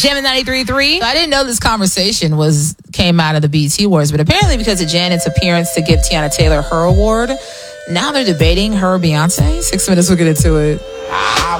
Gem 93.3. I didn't know this conversation came out of the BET Awards, but apparently because of Janet's appearance to give Teyana Taylor her award, now they're debating her or Beyonce. 6 minutes, we'll get into it.